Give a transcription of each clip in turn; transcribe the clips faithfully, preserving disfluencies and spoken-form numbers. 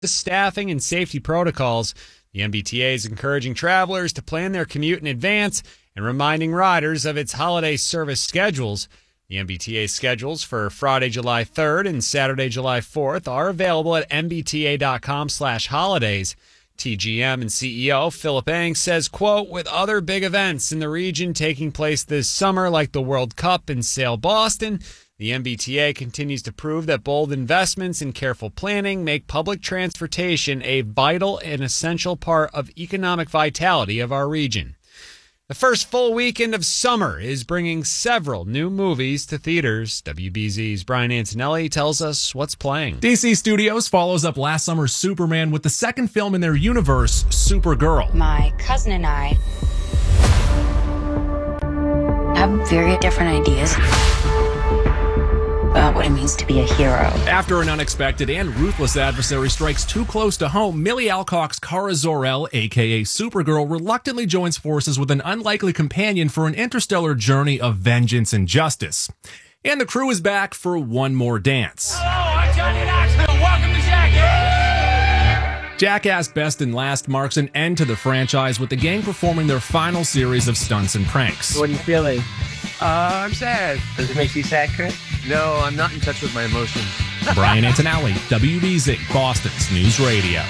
The staffing and safety protocols. The M B T A is encouraging travelers to plan their commute in advance and reminding riders of its holiday service schedules. The M B T A schedules for Friday, July third and Saturday, July fourth are available at m b t a dot com slash holidays. T G M and C E O Philip Eng says, quote, with other big events in the region taking place this summer like the World Cup and Sail Boston, the M B T A continues to prove that bold investments and careful planning make public transportation a vital and essential part of economic vitality of our region. The first full weekend of summer is bringing several new movies to theaters. W B Z's Brian Antonelli tells us what's playing. D C Studios follows up last summer's Superman with the second film in their universe, Supergirl. My cousin and I have very different ideas about what it means to be a hero. After an unexpected and ruthless adversary strikes too close to home, Millie Alcock's Kara Zor-El, a k a. Supergirl, reluctantly joins forces with an unlikely companion for an interstellar journey of vengeance and justice. And the crew is back for one more dance. Hello, I'm Johnny Knoxville. Welcome to Jackass. Jackass Best and Last marks an end to the franchise with the gang performing their final series of stunts and pranks. What are you feeling? Uh, I'm sad. Does it make you sad, Chris? No, I'm not in touch with my emotions. Brian Antonelli, W B Z, Boston's News Radio.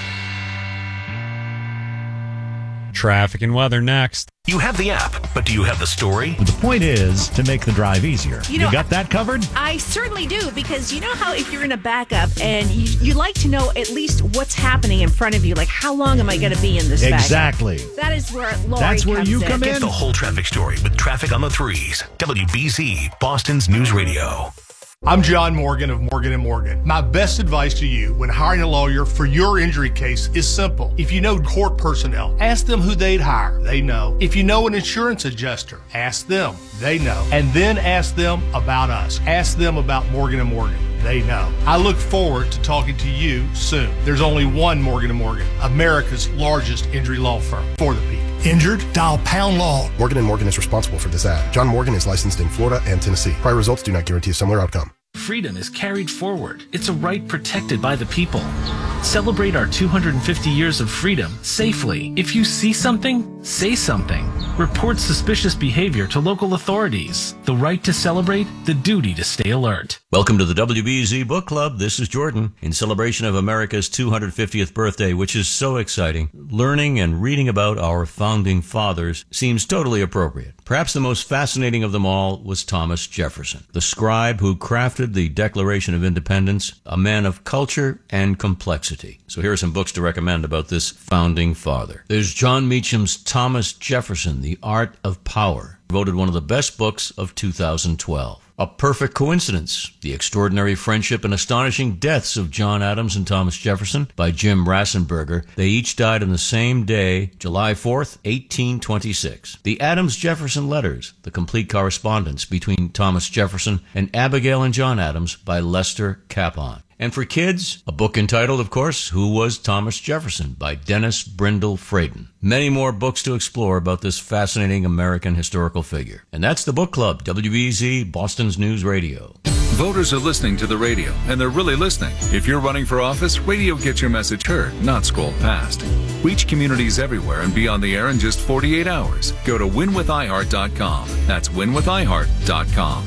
Traffic and weather next. You have the app, but do you have the story? The point is to make the drive easier. You know, you got that covered? I certainly do, because you know how if you're in a backup and you, you like to know at least what's happening in front of you, like how long am I going to be in this Exactly. backup? That is where Lori That's where comes you in. come in. Get the whole traffic story with Traffic on the Threes. W B Z, Boston's News Radio. I'm John Morgan of Morgan and Morgan. My best advice to you when hiring a lawyer for your injury case is simple. If you know court personnel, ask them who they'd hire. They know. If you know an insurance adjuster, ask them. They know. And then ask them about us. Ask them about Morgan and Morgan. They know. I look forward to talking to you soon. There's only one Morgan and Morgan, America's largest injury law firm for the people. Injured? Dial pound law. Morgan and Morgan is responsible for this ad. John Morgan is licensed in Florida and Tennessee. Prior results do not guarantee a similar outcome. Freedom is carried forward. It's a right protected by the people. Celebrate our two hundred fifty years of freedom safely. If you see something, say something. Report suspicious behavior to local authorities. The right to celebrate, the duty to stay alert. Welcome to the W B Z Book Club. This is Jordan. In celebration of America's two hundred fiftieth birthday, which is so exciting, learning and reading about our founding fathers seems totally appropriate. Perhaps the most fascinating of them all was Thomas Jefferson, the scribe who crafted the Declaration of Independence, a man of culture and complexity. So here are some books to recommend about this founding father. There's John Meacham's Thomas Jefferson, The Art of Power, voted one of the best books of two thousand twelve. A Perfect Coincidence, The Extraordinary Friendship and Astonishing Deaths of John Adams and Thomas Jefferson by Jim Rassenberger. They each died on the same day, July fourth, eighteen twenty-six. The Adams-Jefferson Letters, The Complete Correspondence Between Thomas Jefferson and Abigail and John Adams by Lester Capon. And for kids, a book entitled, of course, Who Was Thomas Jefferson by Dennis Brindle Frayden. Many more books to explore about this fascinating American historical figure. And that's the Book Club, W B Z, Boston's News Radio. Voters are listening to the radio, and they're really listening. If you're running for office, radio gets your message heard, not scrolled past. Reach communities everywhere and be on the air in just forty-eight hours. Go to win with i heart dot com. That's win with i heart dot com.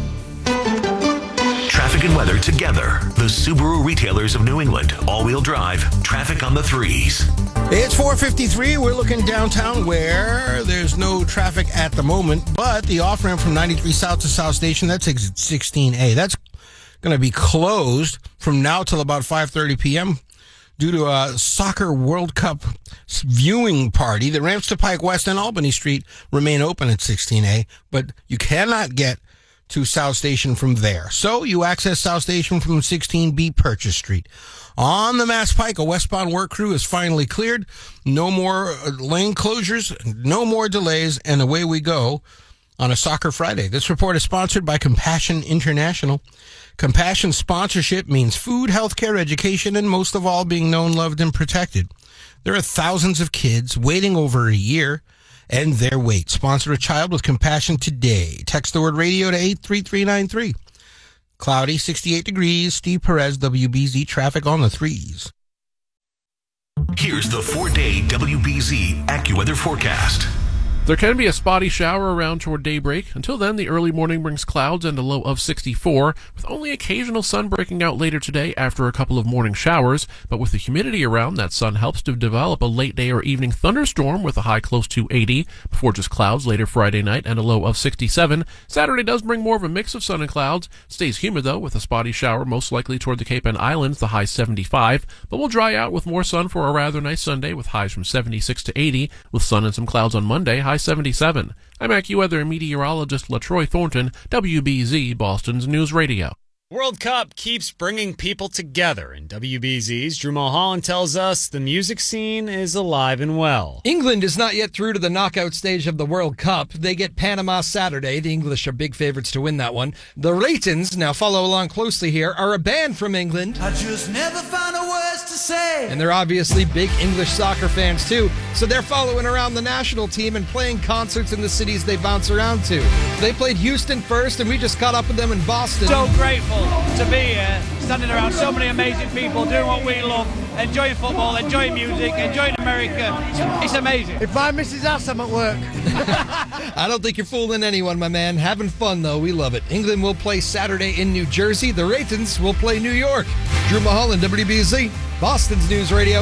Traffic and weather together. The Subaru retailers of New England. All-wheel drive. Traffic on the Threes. It's four fifty-three. We're looking downtown where there's no traffic at the moment, but the off-ramp from ninety-three South to South Station, that's exit sixteen A. That's going to be closed from now till about five thirty p.m. due to a soccer World Cup viewing party. The ramps to Pike West and Albany Street remain open at sixteen A, but you cannot get to South Station from there. So you access South Station from sixteen B Purchase Street. On the Mass Pike, a westbound work crew is finally cleared. No more lane closures, no more delays, and away we go on a Soccer Friday. This report is sponsored by Compassion International. Compassion sponsorship means food, healthcare, education, and most of all, being known, loved, and protected. There are thousands of kids waiting over a year and their wait. Sponsor a child with compassion today. Text the word radio to eight three three nine three. Cloudy, sixty-eight degrees. Steve Perez, W B Z, traffic on the Threes. Here's the four-day W B Z AccuWeather forecast. There can be a spotty shower around toward daybreak. Until then, the early morning brings clouds and a low of sixty-four, with only occasional sun breaking out later today after a couple of morning showers. But with the humidity around, that sun helps to develop a late day or evening thunderstorm with a high close to eighty, before just clouds later Friday night and a low of sixty-seven. Saturday does bring more of a mix of sun and clouds. Stays humid, though, with a spotty shower most likely toward the Cape and Islands, the high seventy-five. But will dry out with more sun for a rather nice Sunday, with highs from seventy-six to eighty, with sun and some clouds on Monday, high seventy-seven. I'm AccuWeather meteorologist LaTroy Thornton, W B Z, Boston's News Radio. World Cup keeps bringing people together, and W B Z's Drew Mulholland tells us the music scene is alive and well. England is not yet through to the knockout stage of the World Cup. They get Panama Saturday. The English are big favorites to win that one. The Raytons, now follow along closely here, are a band from England. I just never found a words to say. And they're obviously big English soccer fans too, so they're following around the national team and playing concerts in the cities they bounce around to. They played Houston first, and we just caught up with them in Boston. So grateful to be here, standing around so many amazing people, doing what we love, enjoying football, enjoying music, enjoying America. It's amazing. If my missus asks, I'm at work. I don't think you're fooling anyone, my man. Having fun, though. We love it. England will play Saturday in New Jersey. The Raytons will play New York. Drew Mulholland, W B Z, Boston's News Radio.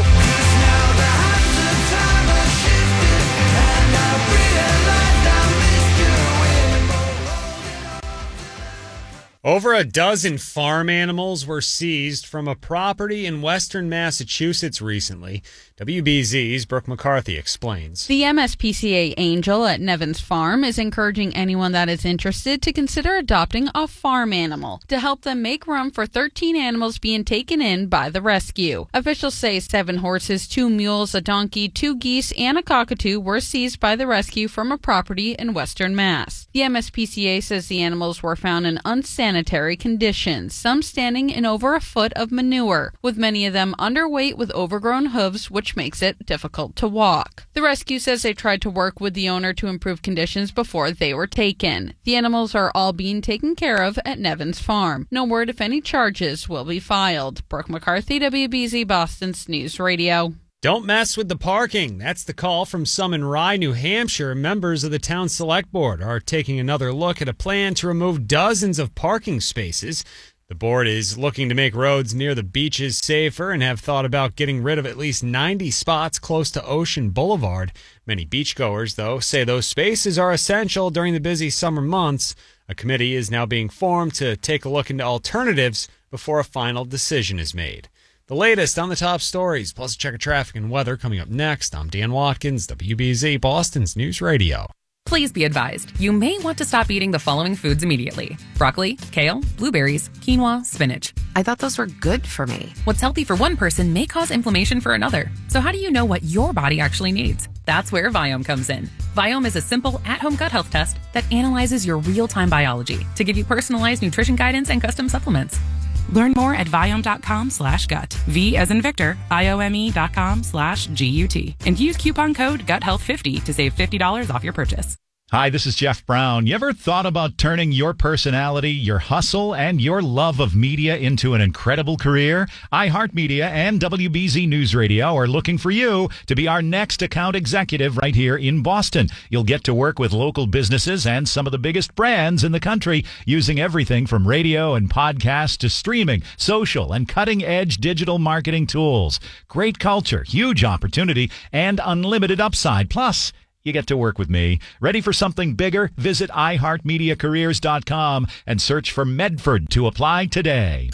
Over a dozen farm animals were seized from a property in western Massachusetts recently. W B Z's Brooke McCarthy explains. The M S P C A Angel at Nevins Farm is encouraging anyone that is interested to consider adopting a farm animal to help them make room for thirteen animals being taken in by the rescue. Officials say seven horses, two mules, a donkey, two geese, and a cockatoo were seized by the rescue from a property in western Mass. The M S P C A says the animals were found in unsanitary conditions, some standing in over a foot of manure, with many of them underweight with overgrown hooves, which makes it difficult to walk. The rescue says they tried to work with the owner to improve conditions before they were taken. The animals are all being taken care of at Nevins Farm. No word if any charges will be filed. Brooke McCarthy, W B Z, Boston's News Radio. Don't mess with the parking. That's the call from some in Rye, New Hampshire. Members of the town select board are taking another look at a plan to remove dozens of parking spaces. The board is looking to make roads near the beaches safer and have thought about getting rid of at least ninety spots close to Ocean Boulevard. Many beachgoers, though, say those spaces are essential during the busy summer months. A committee is now being formed to take a look into alternatives before a final decision is made. The latest on the top stories, plus a check of traffic and weather coming up next. I'm Dan Watkins, W B Z, Boston's News Radio. Please be advised, you may want to stop eating the following foods immediately. Broccoli, kale, blueberries, quinoa, spinach. I thought those were good for me. What's healthy for one person may cause inflammation for another. So how do you know what your body actually needs? That's where Viome comes in. Viome is a simple, at-home gut health test that analyzes your real-time biology to give you personalized nutrition guidance and custom supplements. Learn more at Viome.com slash gut. V as in Victor, I-O-M-E dot com slash G-U-T. And use coupon code gut health fifty to save fifty dollars off your purchase. Hi, this is Jeff Brown. You ever thought about turning your personality, your hustle, and your love of media into an incredible career? iHeartMedia and W B Z News Radio are looking for you to be our next account executive right here in Boston. You'll get to work with local businesses and some of the biggest brands in the country using everything from radio and podcasts to streaming, social, and cutting-edge digital marketing tools. Great culture, huge opportunity, and unlimited upside. Plus, you get to work with me. Ready for something bigger? Visit i heart media careers dot com and search for Medford to apply today.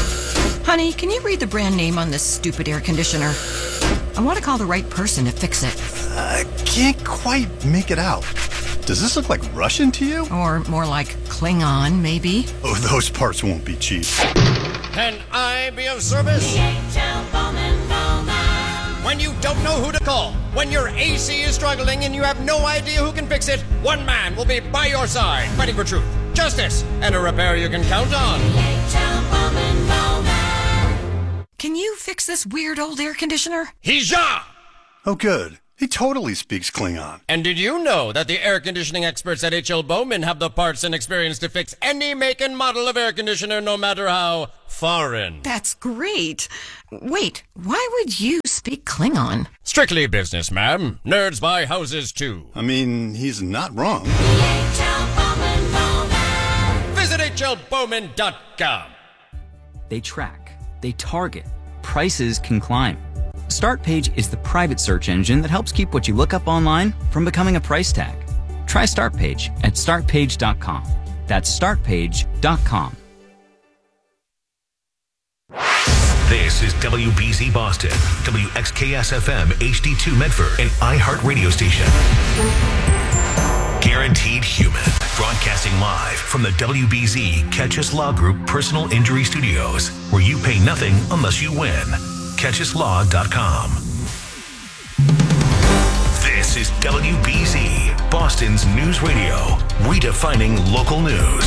Honey, can you read the brand name on this stupid air conditioner? I want to call the right person to fix it. I can't quite make it out. Does this look like Russian to you? Or more like Klingon, maybe? Oh, those parts won't be cheap. Can I be of service? When you don't know who to call, when your A C is struggling and you have no idea who can fix it, one man will be by your side, fighting for truth, justice, and a repair you can count on. Can you fix this weird old air conditioner? Heja! Oh, good. He totally speaks Klingon. And did you know that the air conditioning experts at H L Bowman have the parts and experience to fix any make and model of air conditioner, no matter how foreign? That's great. Wait, why would you speak Klingon? Strictly business, ma'am. Nerds buy houses, too. I mean, he's not wrong. Visit H L Bowman dot com. They track, they target, prices can climb. StartPage is the private search engine that helps keep what you look up online from becoming a price tag. Try StartPage at start page dot com. That's start page dot com. This is W B Z Boston, W X K S F M H D two Medford, an iHeart radio station. Guaranteed Human, broadcasting live from the W B Z Catch Us Law Group Personal Injury Studios, where you pay nothing unless you win. catch us law dot com. This is W B Z, Boston's news radio, redefining local news.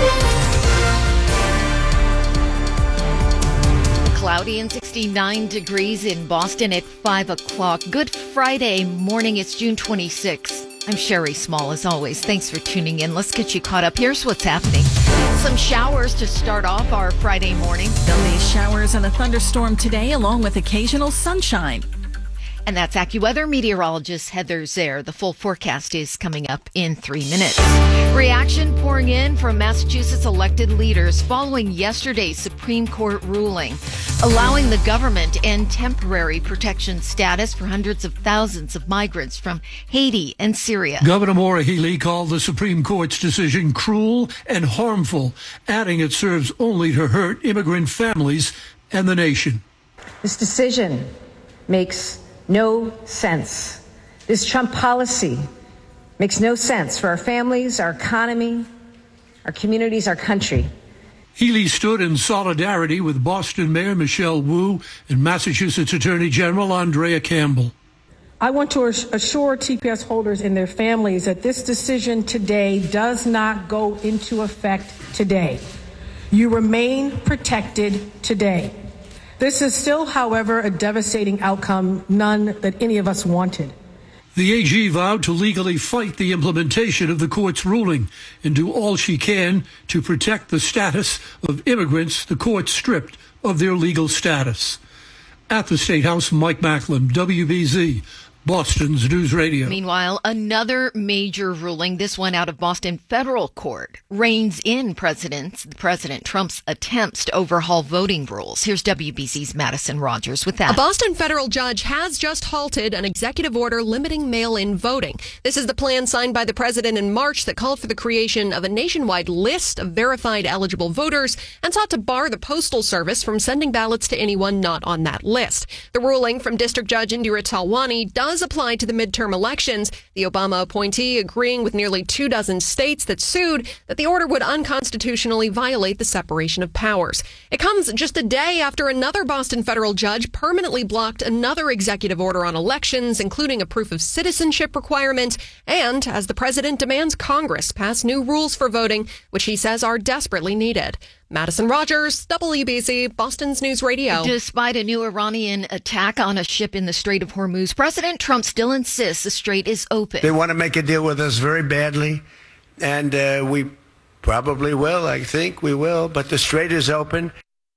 Cloudy and sixty-nine degrees in Boston at five o'clock. Good Friday morning. It's June twenty-sixth. I'm Sherry Small, as always. Thanks for tuning in. Let's get you caught up. Here's what's happening. Some showers to start off our Friday morning. There'll be showers and a thunderstorm today, along with occasional sunshine. And that's AccuWeather meteorologist Heather Zare. The full forecast is coming up in three minutes. Reaction pouring in from Massachusetts elected leaders following yesterday's Supreme Court ruling, allowing the government to end temporary protection status for hundreds of thousands of migrants from Haiti and Syria. Governor Maura Healey called the Supreme Court's decision cruel and harmful, adding it serves only to hurt immigrant families and the nation. This decision makes no sense. This Trump policy makes no sense for our families, our economy, our communities, our country. Healey stood in solidarity with Boston Mayor Michelle Wu and Massachusetts Attorney General Andrea Campbell. I want to assure T P S holders and their families that this decision today does not go into effect today. You remain protected today. This is still, however, a devastating outcome, none that any of us wanted. The A G vowed to legally fight the implementation of the court's ruling and do all she can to protect the status of immigrants the court stripped of their legal status. At the State House, Mike Macklin, W B Z, Boston's News Radio. Meanwhile, another major ruling, this one out of Boston Federal Court, reins in President, President Trump's attempts to overhaul voting rules. Here's W B Z's Madison Rogers with that. A Boston federal judge has just halted an executive order limiting mail-in voting. This is the plan signed by the president in March that called for the creation of a nationwide list of verified eligible voters and sought to bar the Postal Service from sending ballots to anyone not on that list. The ruling from District Judge Indira Talwani does apply to the midterm elections, the Obama appointee agreeing with nearly two dozen states that sued that the order would unconstitutionally violate the separation of powers. It comes just a day after another Boston federal judge permanently blocked another executive order on elections, including a proof of citizenship requirement, and as the president demands Congress pass new rules for voting, which he says are desperately needed. Madison Rogers, W B Z, Boston's News Radio. Despite a new Iranian attack on a ship in the Strait of Hormuz, President Trump still insists the strait is open. They want to make a deal with us very badly, and uh, we probably will. I think we will, but the strait is open.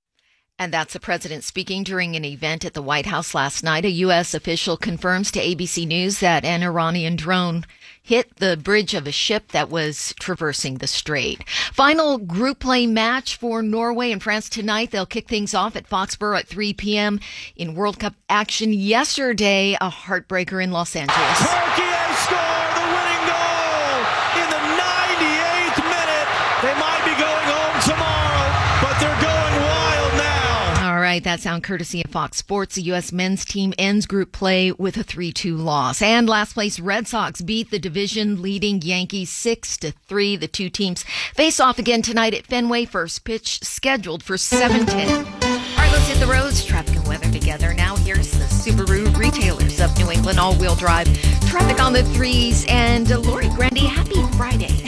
And that's the president speaking during an event at the White House last night. A U S official confirms to A B C News that an Iranian drone hit the bridge of a ship that was traversing the strait. Final group play match for Norway and France tonight. They'll kick things off at Foxborough at three p.m. in World Cup action yesterday. A heartbreaker in Los Angeles. Turkey has scored the winning goal in the ninety-eighth minute. They might be going home tomorrow, but they're going wild now. All right, that sound courtesy of Fox Sports. The U S men's team ends group play with a three two loss. And last place, Red Sox beat the division-leading Yankees six to three. The two teams face off again tonight at Fenway. First pitch scheduled for seven ten. All right, let's hit the roads. Traffic and weather together. Now here's the Subaru Retailers of New England all-wheel drive. Traffic on the threes. And uh, Lori Grandy, happy Friday. Happy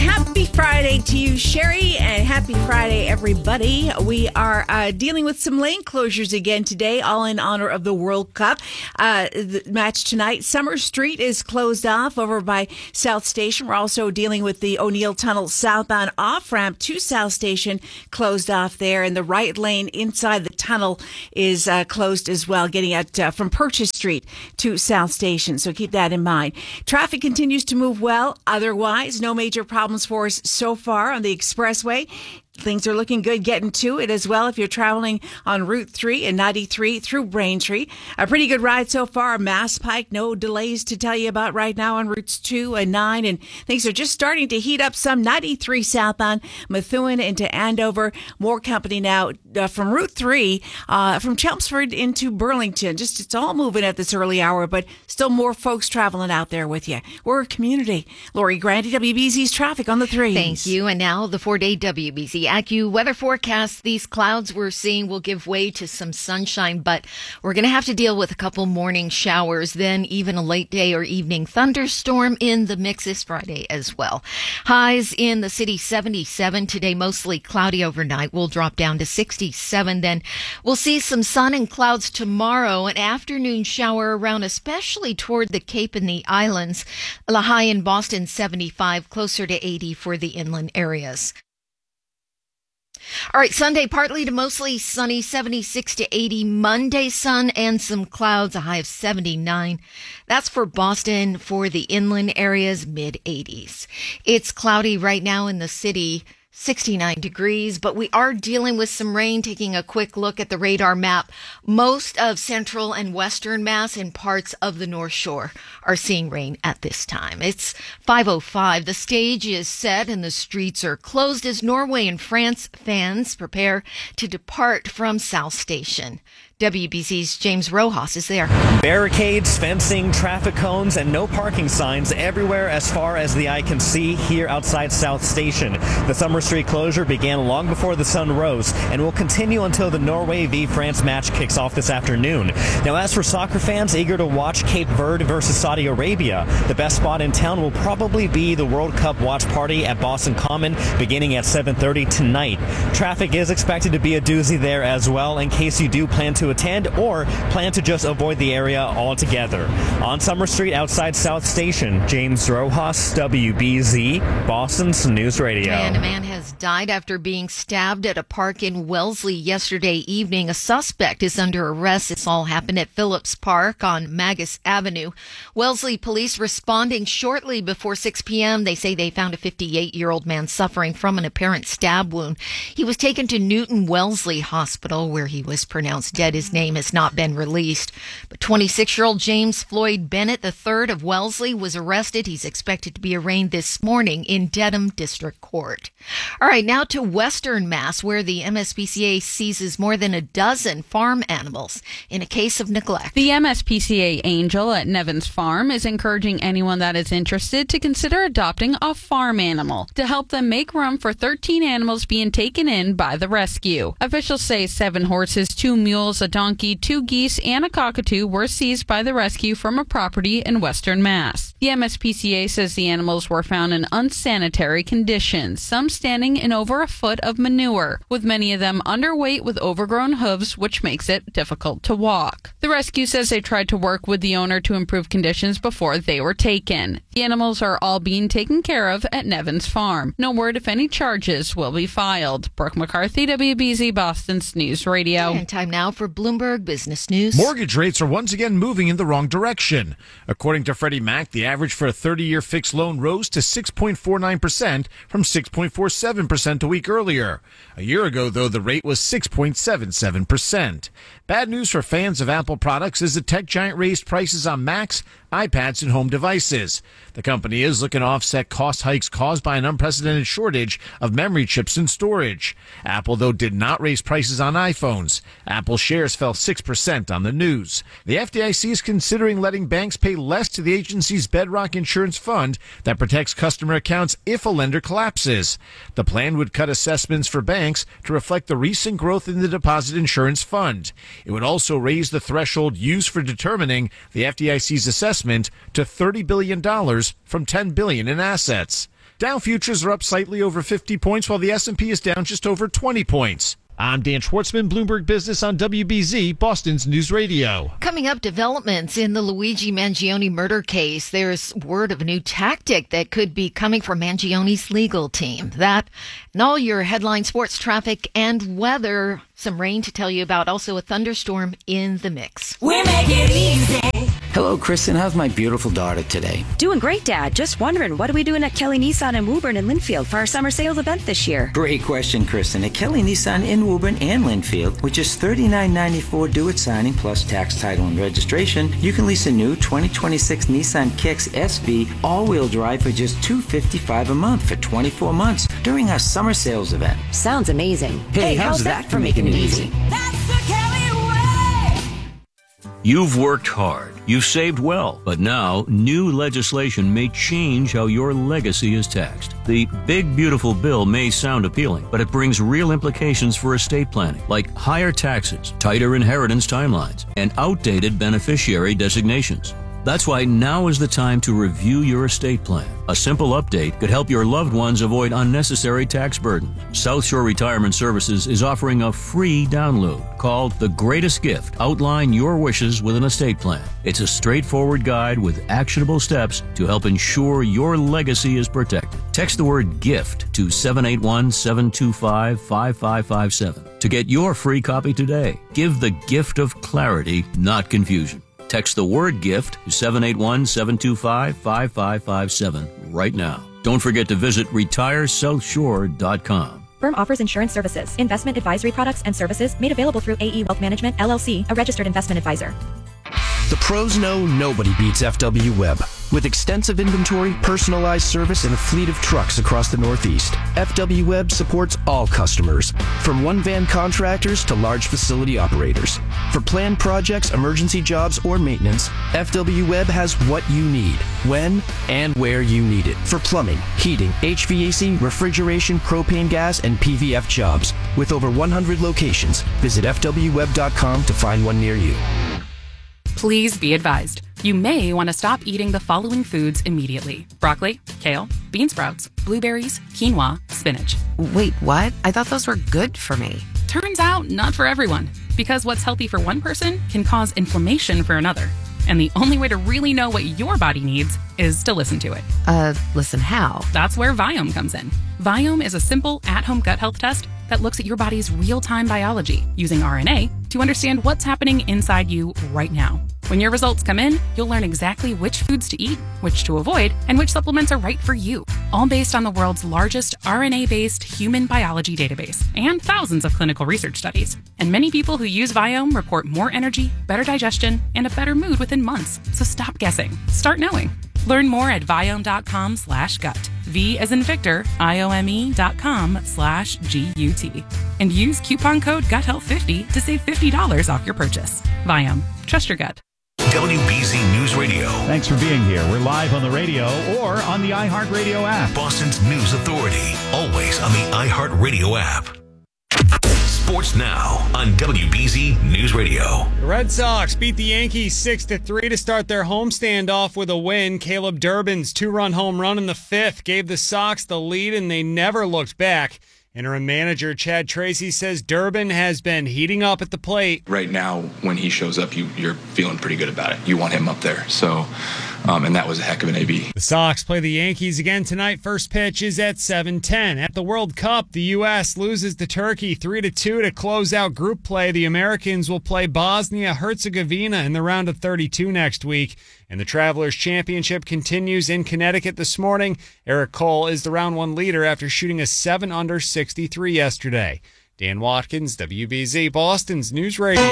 Friday to you, Sherry, and happy Friday, everybody. We are uh, dealing with some lane closures again today, all in honor of the World Cup. Uh, the match tonight, Summer Street is closed off over by South Station. We're also dealing with the O'Neill Tunnel southbound off-ramp to South Station, closed off there, and the right lane inside the tunnel is uh, closed as well, getting at uh, from Purchase Street to South Station, so keep that in mind. Traffic continues to move well. Otherwise, no major problems for us so far on the expressway. Things are looking good getting to it as well if you're traveling on Route three and ninety-three through Braintree. A pretty good ride so far. Mass Pike, no delays to tell you about right now on Routes two and nine, and things are just starting to heat up some. ninety-three southbound, Methuen into Andover. More company now uh, from Route three, uh, from Chelmsford into Burlington. Just it's all moving at this early hour, but still more folks traveling out there with you. We're a community. Lori Grandy, W B Z's traffic on the threes. Thank you. And now the four-day W B Z AccuWeather forecast. These clouds we're seeing will give way to some sunshine, but we're going to have to deal with a couple morning showers, then even a late day or evening thunderstorm in the mix this Friday as well. Highs in the city seventy-seven today, mostly cloudy overnight. We'll drop down to sixty-seven. Then we'll see some sun and clouds tomorrow. An afternoon shower around, especially toward the Cape and the islands. The high in Boston seventy-five, closer to eighty for the inland areas. All right, Sunday, partly to mostly sunny, seventy-six to eighty. Monday, sun and some clouds, a high of seventy-nine. That's for Boston. For the inland areas, mid eighties. It's cloudy right now in the city, sixty-nine degrees, but we are dealing with some rain. Taking a quick look at the radar map, most of central and western Mass and parts of the North Shore are seeing rain at this time. It's five oh five. The stage is set and the streets are closed as Norway and France fans prepare to depart from South Station. W B C's James Rojas is there. Barricades, fencing, traffic cones, and no parking signs everywhere as far as the eye can see here outside South Station. The Summer Street closure began long before the sun rose and will continue until the Norway v France match kicks off this afternoon. Now, as for soccer fans eager to watch Cape Verde versus Saudi Arabia, the best spot in town will probably be the World Cup watch party at Boston Common beginning at seven thirty tonight. Traffic is expected to be a doozy there as well in case you do plan to attend or plan to just avoid the area altogether. On Summer Street outside South Station, James Rojas, W B Z, Boston's News Radio. And a man has died after being stabbed at a park in Wellesley yesterday evening. A suspect is under arrest. This all happened at Phillips Park on Magus Avenue. Wellesley police responding shortly before six p.m. They say they found a fifty-eight-year-old man suffering from an apparent stab wound. He was taken to Newton Wellesley Hospital where he was pronounced dead. His name has not been released. But twenty-six-year-old James Floyd Bennett the third of Wellesley was arrested. He's expected to be arraigned this morning in Dedham District Court. All right, now to Western Mass, where the M S P C A seizes more than a dozen farm animals in a case of neglect. The M S P C A Angel at Nevins Farm is encouraging anyone that is interested to consider adopting a farm animal to help them make room for thirteen animals being taken in by the rescue. Officials say seven horses, two mules, a donkey, two geese, and a cockatoo were seized by the rescue from a property in Western Mass. The M S P C A says the animals were found in unsanitary conditions, some standing in over a foot of manure, with many of them underweight with overgrown hooves, which makes it difficult to walk. The rescue says they tried to work with the owner to improve conditions before they were taken. The animals are all being taken care of at Nevins Farm. No word if any charges will be filed. Brooke McCarthy, W B Z Boston's News Radio. And time now for Bloomberg Business News. Mortgage rates are once again moving in the wrong direction. According to Freddie Mac, the average for a thirty-year fixed loan rose to six point four nine percent from six point four seven percent a week earlier. A year ago, though, the rate was six point seven seven percent. Bad news for fans of Apple products is the tech giant raised prices on Macs, iPads, and home devices. The company is looking to offset cost hikes caused by an unprecedented shortage of memory chips and storage. Apple, though, did not raise prices on iPhones. Apple shares fell six percent on the news. The F D I C is considering letting banks pay less to the agency's Bedrock Insurance Fund that protects customer accounts if a lender collapses. The plan would cut assessments for banks to reflect the recent growth in the Deposit Insurance Fund. It would also raise the threshold used for determining the F D I C's assessment to thirty billion dollars from ten billion dollars in assets. Dow futures are up slightly over fifty points, while the S and P is down just over twenty points. I'm Dan Schwartzman, Bloomberg Business on W B Z, Boston's News Radio. Coming up, developments in the Luigi Mangione murder case. There's word of a new tactic that could be coming from Mangione's legal team. That and all your headline sports, traffic, and weather. Some rain to tell you about. Also a thunderstorm in the mix. We make it easy. Hello, Kristen. How's my beautiful daughter today? Doing great, Dad. Just wondering, what are we doing at Kelly Nissan in Woburn and Linfield for our summer sales event this year? Great question, Kristen. At Kelly Nissan in Woburn and Linfield, with just thirty-nine ninety-four due at signing plus tax, title, and registration, you can lease a new twenty twenty-six Nissan Kicks S V all-wheel drive for just two hundred fifty-five dollars a month for twenty-four months during our summer sales event. Sounds amazing. Hey, hey how's, how's that, that for making it easy? That's the Kelly way! You've worked hard. You've saved well. But now, new legislation may change how your legacy is taxed. The big, beautiful bill may sound appealing, but it brings real implications for estate planning, like higher taxes, tighter inheritance timelines, and outdated beneficiary designations. That's why now is the time to review your estate plan. A simple update could help your loved ones avoid unnecessary tax burdens. South Shore Retirement Services is offering a free download called The Greatest Gift. Outline your wishes with an estate plan. It's a straightforward guide with actionable steps to help ensure your legacy is protected. Text the word GIFT to seven eight one, seven two five, five five five seven to get your free copy today. Give the gift of clarity, not confusion. Text the word GIFT to seven eight one, seven two five, five five five seven right now. Don't forget to visit retire south shore dot com. Firm offers insurance services, investment advisory products and services made available through A E Wealth Management, L L C, a registered investment advisor. The pros know nobody beats F W Web. With extensive inventory, personalized service, and a fleet of trucks across the Northeast, F W Web supports all customers, from one-van contractors to large facility operators. For planned projects, emergency jobs, or maintenance, F W Web has what you need, when and where you need it. For plumbing, heating, H V A C, refrigeration, propane gas, and P V F jobs. With over one hundred locations, visit F W web dot com to find one near you. Please be advised. You may want to stop eating the following foods immediately. Broccoli, kale, bean sprouts, blueberries, quinoa, spinach. Wait, what? I thought those were good for me. Turns out, not for everyone. Because what's healthy for one person can cause inflammation for another. And the only way to really know what your body needs is to listen to it. Uh, listen how? That's where Viome comes in. Viome is a simple at-home gut health test that looks at your body's real-time biology using R N A to understand what's happening inside you right now. When your results come in, you'll learn exactly which foods to eat, which to avoid, and which supplements are right for you. All based on the world's largest R N A-based human biology database and thousands of clinical research studies. And many people who use Viome report more energy, better digestion, and a better mood within months. So stop guessing. Start knowing. Learn more at Viome.com slash gut. V as in Victor, I-O-M-E dot com slash G-U-T. And use coupon code gut health fifty to save fifty dollars off your purchase. Viome. Trust your gut. W B Z News Radio. Thanks for being here. We're live on the radio or on the iHeartRadio app. Boston's News Authority. Always on the iHeartRadio app. Sports now on W B Z News Radio. The Red Sox beat the Yankees six to three to start their homestand off with a win. Caleb Durbin's two-run home run in the fifth gave the Sox the lead, and they never looked back. Interim manager Chad Tracy says Durbin has been heating up at the plate. Right now, when he shows up, you, you're feeling pretty good about it. You want him up there. So, um, and that was a heck of an A B. The Sox play the Yankees again tonight. First pitch is at seven ten. At the World Cup, the U S loses to Turkey three to two to close out group play. The Americans will play Bosnia-Herzegovina in the round of thirty-two next week. And the Travelers Championship continues in Connecticut this morning. Eric Cole is the round one leader after shooting a seven under sixty-three yesterday. Dan Watkins, W B Z, Boston's News Radio.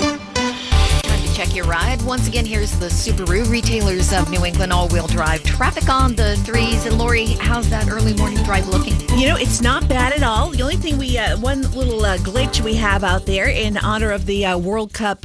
Time to check your ride. Once again, here's the Subaru retailers of New England all-wheel drive. Traffic on the threes. And Lori, how's that early morning drive looking? You know, it's not bad at all. The only thing we, uh, one little uh, glitch we have out there in honor of the uh, World Cup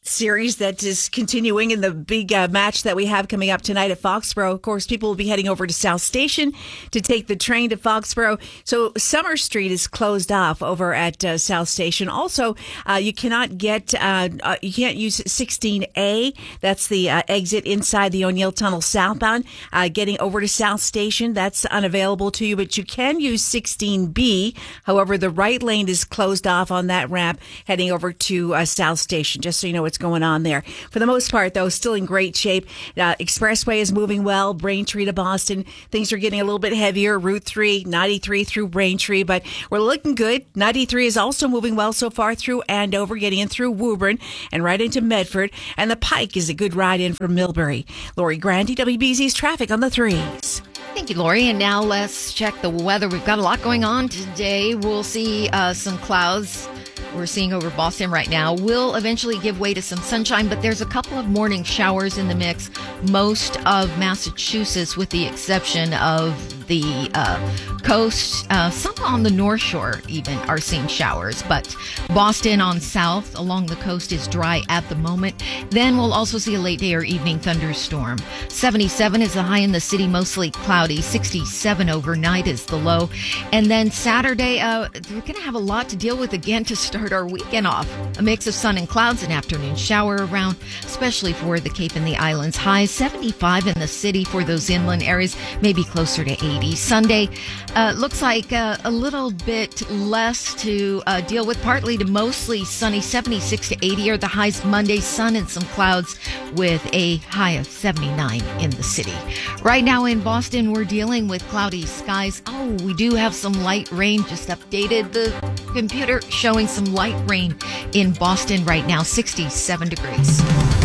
series that is continuing in the big uh, match that we have coming up tonight at Foxborough. Of course, people will be heading over to South Station to take the train to Foxborough. So Summer Street is closed off over at uh, South Station. Also, uh, you cannot get, uh, uh, you can't use sixteen A. That's the uh, exit inside the O'Neill Tunnel southbound. Uh, getting over to South Station, that's unavailable to you, but you can use sixteen B. However, the right lane is closed off on that ramp heading over to uh, South Station, just so you know what's going on there. For the most part, though, still in great shape. Uh, Expressway is moving well. Braintree to Boston. Things are getting a little bit heavier. Route three, ninety-three through Braintree, but we're looking good. ninety-three is also moving well so far through Andover, getting in through Woburn and right into Medford. And the Pike is a good ride in from Millbury. Lori Grandy, W B Z's traffic on the threes. Thank you, Lori. And now let's check the weather. We've got a lot going on today. We'll see uh, some clouds. We're seeing over Boston right now will eventually give way to some sunshine, but there's a couple of morning showers in the mix. Most of Massachusetts, with the exception of the uh, coast, uh, some on the North Shore even are seeing showers, but Boston on south along the coast is dry at the moment. Then we'll also see a late day or evening thunderstorm. seventy-seven is the high in the city, mostly cloudy. sixty-seven overnight is the low. And then Saturday, uh, we're going to have a lot to deal with again to start our weekend off. A mix of sun and clouds, an afternoon shower around, especially for the Cape and the Islands. Highs seventy-five in the city for those inland areas, maybe closer to eighty. Sunday uh, looks like uh, a little bit less to uh, deal with, partly to mostly sunny. seventy-six to eighty are the highs Monday. Sun and some clouds with a high of seventy-nine in the city. Right now in Boston, we're dealing with cloudy skies. Oh, we do have some light rain. Just updated the computer showing some light rain in Boston right now, sixty-seven degrees.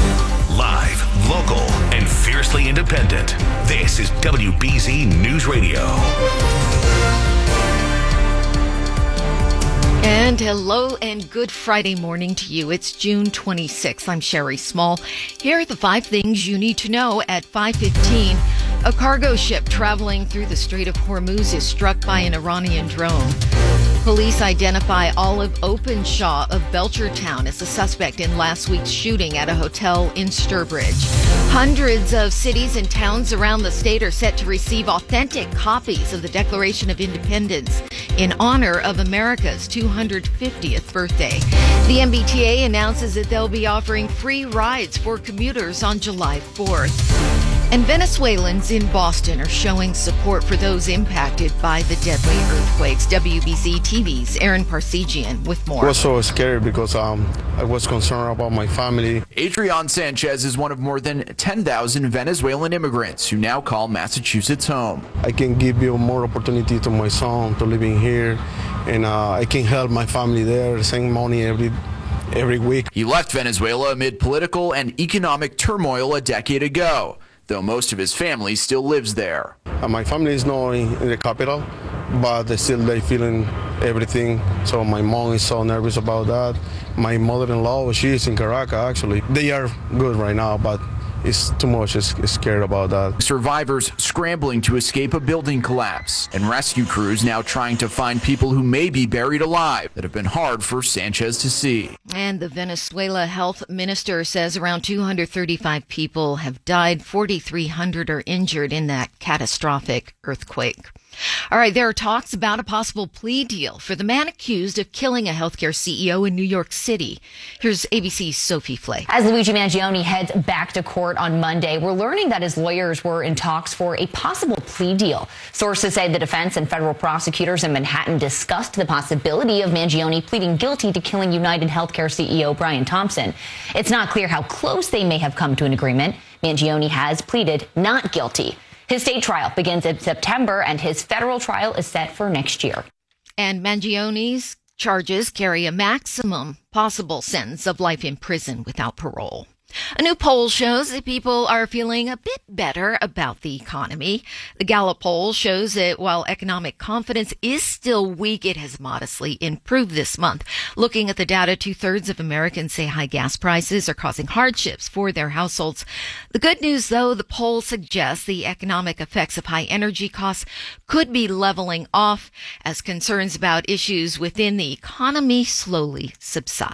Live, local, and fiercely independent. This is W B Z News Radio. And hello and good Friday morning to you. It's June twenty-sixth. I'm Sherry Small. Here are the five things you need to know at five fifteen. A cargo ship traveling through the Strait of Hormuz is struck by an Iranian drone. Police identify Olive Openshaw of Belchertown as a suspect in last week's shooting at a hotel in Sturbridge. Hundreds of cities and towns around the state are set to receive authentic copies of the Declaration of Independence in honor of America's two hundred fiftieth birthday. The M B T A announces that they'll be offering free rides for commuters on July fourth. And Venezuelans in Boston are showing support for those impacted by the deadly earthquakes. W B Z T V's Aaron Parsegian with more. It was so scary because um, I was concerned about my family. Adrian Sanchez is one of more than ten thousand Venezuelan immigrants who now call Massachusetts home. I can give you more opportunity to my son to living here, and uh, I can help my family there, send money every every week. He left Venezuela amid political and economic turmoil a decade ago, though most of his family still lives there. Uh, my family is not in, in the capital, but they still they feeling everything. So my mom is so nervous about that. My mother-in-law, she is in Caracas actually. They are good right now, but it's too much. It's, it's scared about that. Survivors scrambling to escape a building collapse, and rescue crews now trying to find people who may be buried alive that have been hard for Sanchez to see. And the Venezuela health minister says around two hundred thirty-five people have died, forty-three hundred are injured in that catastrophic earthquake. All right, there are talks about a possible plea deal for the man accused of killing a healthcare C E O in New York City. Here's A B C's Sophie Flay. As Luigi Mangione heads back to court on Monday, we're learning that his lawyers were in talks for a possible plea deal. Sources say the defense and federal prosecutors in Manhattan discussed the possibility of Mangione pleading guilty to killing United Healthcare C E O Brian Thompson. It's not clear how close they may have come to an agreement. Mangione has pleaded not guilty. His state trial begins in September, and his federal trial is set for next year. And Mangione's charges carry a maximum possible sentence of life in prison without parole. A new poll shows that people are feeling a bit better about the economy. The Gallup poll shows that while economic confidence is still weak, it has modestly improved this month. Looking at the data, two-thirds of Americans say high gas prices are causing hardships for their households. The good news, though, the poll suggests the economic effects of high energy costs could be leveling off as concerns about issues within the economy slowly subside.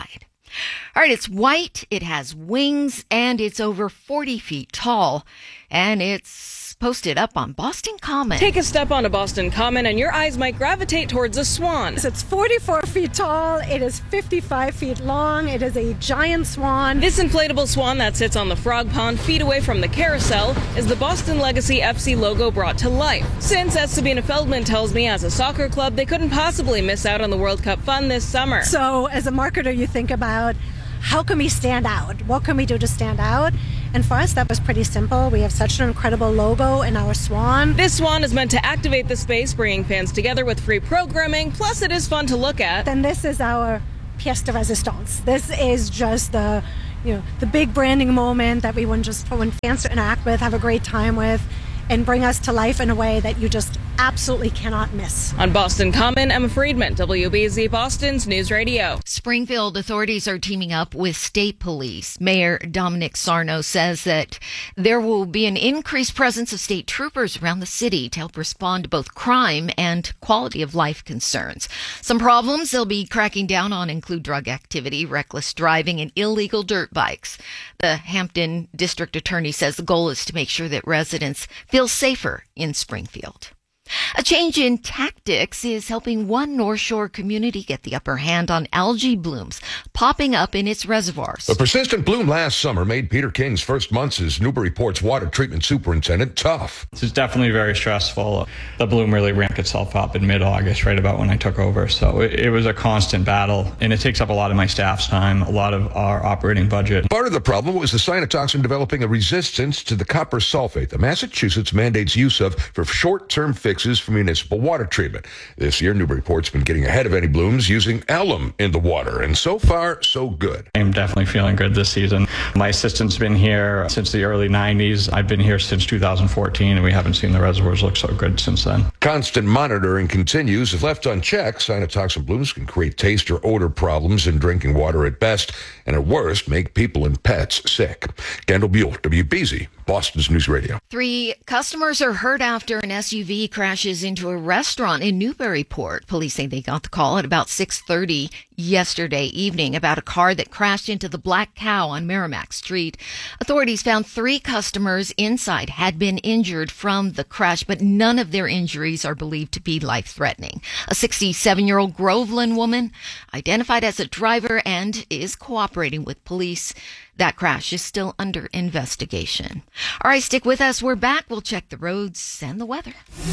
All right, it's white, it has wings, and it's over forty feet tall, and it's posted up on Boston Common. Take a step onto Boston Common and your eyes might gravitate towards a swan. It's forty-four feet tall, it is fifty-five feet long, it is a giant swan. This inflatable swan that sits on the frog pond feet away from the carousel is the Boston Legacy F C logo brought to life. Since, as Sabina Feldman tells me, as a soccer club, they couldn't possibly miss out on the World Cup fun this summer. So as a marketer, you think about, how can we stand out? What can we do to stand out? And for us, that was pretty simple. We have such an incredible logo in our swan. This swan is meant to activate the space, bringing fans together with free programming. Plus, it is fun to look at. And this is our pièce de résistance. This is just the, you know, the big branding moment that we want just want fans to interact with, have a great time with, and bring us to life in a way that you just absolutely cannot miss. On Boston Common, Emma Friedman, W B Z Boston's News Radio. Springfield authorities are teaming up with state police. Mayor Dominic Sarno says that there will be an increased presence of state troopers around the city to help respond to both crime and quality of life concerns. Some problems they'll be cracking down on include drug activity, reckless driving, and illegal dirt bikes. The Hampton District Attorney says the goal is to make sure that residents feel safer in Springfield. A change in tactics is helping one North Shore community get the upper hand on algae blooms popping up in its reservoirs. A persistent bloom last summer made Peter King's first months as Newburyport's water treatment superintendent tough. This is definitely very stressful. The bloom really ramped itself up in mid-August, right about when I took over. So it, it was a constant battle, and it takes up a lot of my staff's time, a lot of our operating budget. Part of the problem was the cyanotoxin developing a resistance to the copper sulfate that Massachusetts mandates use of for short-term fixes for municipal water treatment. This year, Newburyport's been getting ahead of any blooms using alum in the water, and so far, so good. I'm definitely feeling good this season. My assistant's been here since the early nineties. I've been here since two thousand fourteen, and we haven't seen the reservoirs look so good since then. Constant monitoring continues. If left unchecked, cyanotoxin blooms can create taste or odor problems in drinking water at best, and at worst, make people and pets sick. Kendall Buell, W B Z, Boston's News Radio. Three customers are hurt after an S U V crashes into a restaurant in Newburyport. Police say they got the call at about six thirty yesterday evening about a car that crashed into the Black Cow on Merrimack Street. Authorities found three customers inside had been injured from the crash, but none of their injuries are believed to be life-threatening. A sixty-seven-year-old Groveland woman identified as a driver and is cooperating with police. That crash is still under investigation. All right, stick with us. We're back. We'll check the roads and the weather.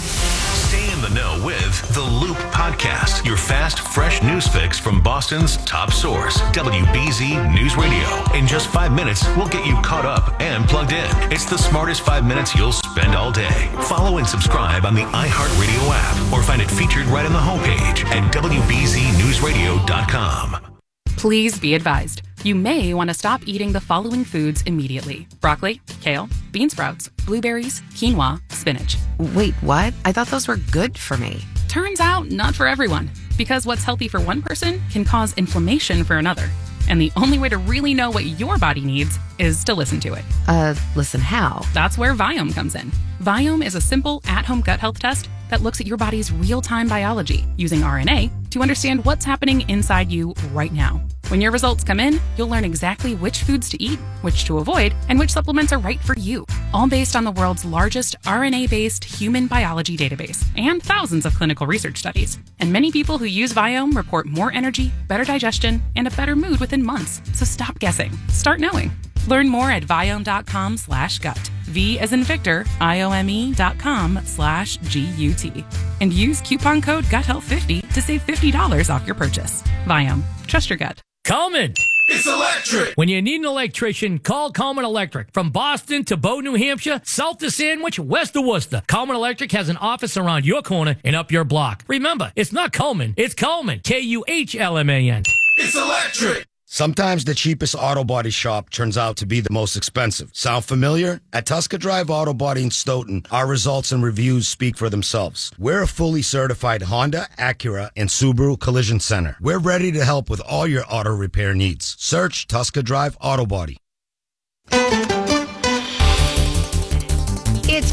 Stay in the know with The Loop Podcast, your fast, fresh news fix from Boston's top source, W B Z News Radio. In just five minutes, we'll get you caught up and plugged in. It's the smartest five minutes you'll spend all day. Follow and subscribe on the iHeartRadio app or find it featured right on the homepage at W B Z news radio dot com. Please be advised. You may want to stop eating the following foods immediately: broccoli, kale, bean sprouts, blueberries, quinoa, spinach. Wait, what? I thought those were good for me. Turns out, not for everyone. Because what's healthy for one person can cause inflammation for another. And the only way to really know what your body needs is to listen to it. Uh, listen how? That's where Viome comes in. Viome is a simple at-home gut health test that looks at your body's real-time biology using R N A to understand what's happening inside you right now. When your results come in, you'll learn exactly which foods to eat, which to avoid, and which supplements are right for you. All based on the world's largest R N A-based human biology database and thousands of clinical research studies. And many people who use Viome report more energy, better digestion, and a better mood within months. So stop guessing. Start knowing. Learn more at Viome.com slash gut. V as in Victor, I-O-M-E dot com slash G-U-T. And use coupon code gut health fifty to save fifty dollars off your purchase. Viome. Trust your gut. Coleman. It's electric. When you need an electrician, call Coleman Electric. From Boston to Bow, New Hampshire, south to Sandwich, west to Worcester, Coleman Electric has an office around your corner and up your block. Remember, it's not Coleman, it's Coleman. K U H L M A N. It's electric. Sometimes the cheapest auto body shop turns out to be the most expensive. Sound familiar? At Tusker Drive Auto Body in Stoughton, our results and reviews speak for themselves. We're a fully certified Honda, Acura, and Subaru collision center. We're ready to help with all your auto repair needs. Search Tusker Drive Auto Body. It's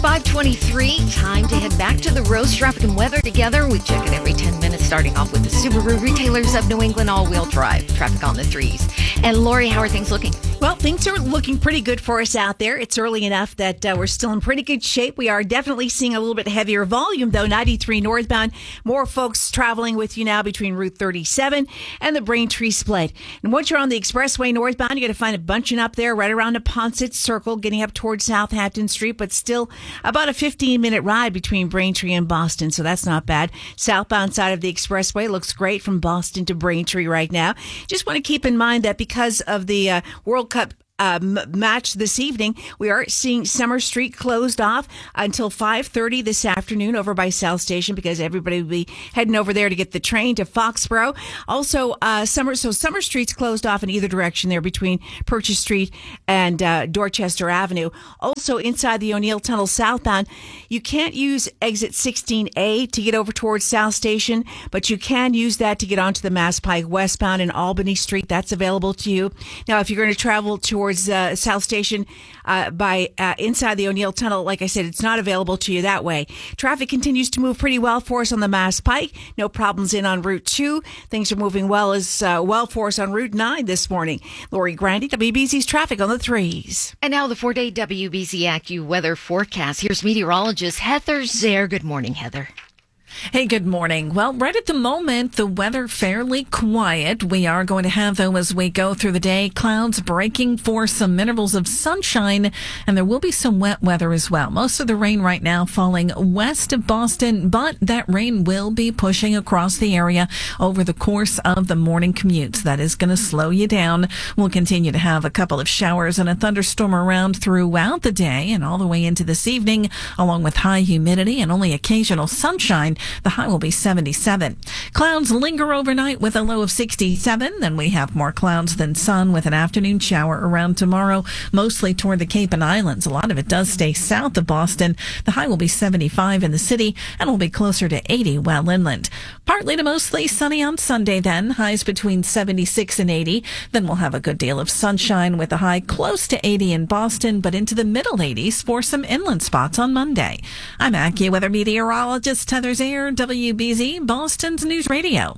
five twenty-three. Time to head back to the roast, traffic and weather together. We check it every ten minutes, starting off with the Subaru Retailers of New England all-wheel drive. Traffic on the threes. And Lori, how are things looking? Well, things are looking pretty good for us out there. It's early enough that uh, we're still in pretty good shape. We are definitely seeing a little bit heavier volume, though. ninety-three northbound. More folks traveling with you now between Route thirty-seven and the Braintree Split. And once you're on the expressway northbound, you're going to find it bunching up there right around the Ponset Circle, getting up towards Southampton Street, but still about a fifteen-minute ride between Braintree and Boston, so that's not bad. Southbound side of the expressway looks great from Boston to Braintree right now. Just want to keep in mind that because of the uh, World Cup Uh, m- match this evening, we are seeing Summer Street closed off until five thirty this afternoon over by South Station, because everybody will be heading over there to get the train to Foxborough. Also, uh, Summer so Summer Street's closed off in either direction there between Purchase Street and uh, Dorchester Avenue. Also, inside the O'Neill Tunnel southbound, you can't use exit sixteen A to get over towards South Station, but you can use that to get onto the Mass Pike westbound in Albany Street. That's available to you. Now, if you're going to travel towards Towards uh, South Station uh, by uh, inside the O'Neill Tunnel, like I said, it's not available to you that way. Traffic continues to move pretty well for us on the Mass Pike. No problems in on Route two. Things are moving well as uh, well for us on Route nine this morning. Lori Grandy, W B Z's traffic on the threes. And now the four-day W B Z AccuWeather forecast. Here's meteorologist Heather Zare. Good morning, Heather. Hey, good morning. Well, right at the moment, the weather fairly quiet. We are going to have, though, as we go through the day, clouds breaking for some intervals of sunshine, and there will be some wet weather as well. Most of the rain right now falling west of Boston, but that rain will be pushing across the area over the course of the morning commutes. That is going to slow you down. We'll continue to have a couple of showers and a thunderstorm around throughout the day and all the way into this evening, along with high humidity and only occasional sunshine. The high will be seventy-seven. Clouds linger overnight with a low of sixty-seven. Then we have more clouds than sun with an afternoon shower around tomorrow, mostly toward the Cape and Islands. A lot of it does stay south of Boston. The high will be seventy-five in the city and will be closer to eighty well inland. Partly to mostly sunny on Sunday then. Highs between seventy-six and eighty. Then we'll have a good deal of sunshine with a high close to eighty in Boston, but into the middle eighties for some inland spots on Monday. I'm AccuWeather meteorologist Heather Zare, W B Z, Boston's News Radio.